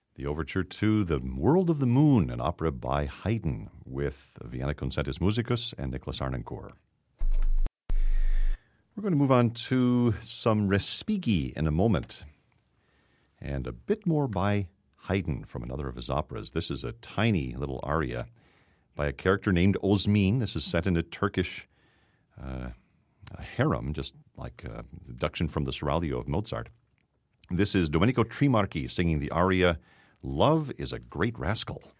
The overture to The World of the Moon, an opera by Haydn with Vienna Concertus Musicus and Nicholas Arnoncourt. We're going to move on to some Respighi in a moment, and a bit more by Haydn from another of his operas. This is a tiny little aria by a character named Osmin. This is set in a Turkish harem, just like a deduction from the Seraglio of Mozart. This is Domenico Trimarchi singing the aria, Love is a Great Rascal.